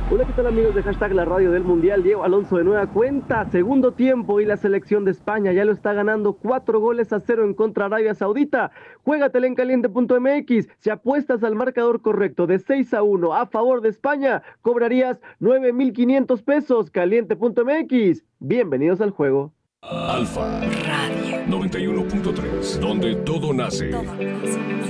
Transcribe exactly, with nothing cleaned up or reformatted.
Hola, ¿qué tal amigos de Hashtag La Radio del Mundial? Diego Alonso de nueva cuenta, segundo tiempo y la selección de España ya lo está ganando cuatro goles a cero en contra de Arabia Saudita. Juégatela en caliente punto m x, si apuestas al marcador correcto de seis a uno a favor de España, cobrarías nueve mil quinientos pesos. caliente punto m x, bienvenidos al juego. Alfa Radio noventa y uno punto tres, donde todo nace. Todo nace.